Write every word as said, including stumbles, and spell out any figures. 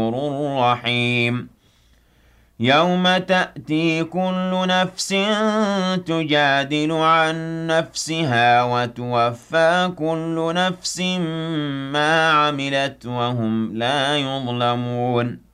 الغفور الرحيم يوم تأتي كل نفس تجادل عن نفسها وتوفى كل نفس ما عملت وهم لا يظلمون